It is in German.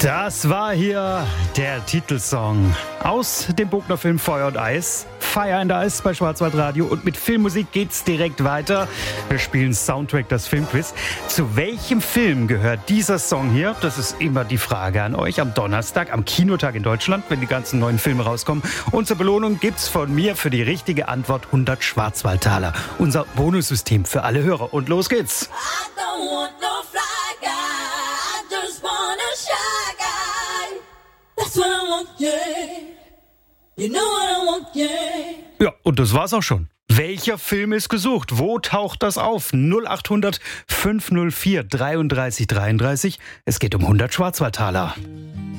Das war hier der Titelsong aus dem Bogner Film Feuer und Eis. Fire and Ice bei Schwarzwaldradio. Und mit Filmmusik geht's direkt weiter. Wir spielen Soundtrack, das Filmquiz. Zu welchem Film gehört dieser Song hier? Das ist immer die Frage an euch am Donnerstag, am Kinotag in Deutschland, wenn die ganzen neuen Filme rauskommen. Und zur Belohnung gibt's von mir für die richtige Antwort 100 Schwarzwaldtaler. Unser Bonussystem für alle Hörer. Und los geht's. I don't want no fly guy. I just want a shy guy. That's what I want, yeah. You know what I want, yeah. Ja, und das war's auch schon. Welcher Film ist gesucht? Wo taucht das auf? 0800 504 33 33. Es geht um 100 Schwarzwaldtaler.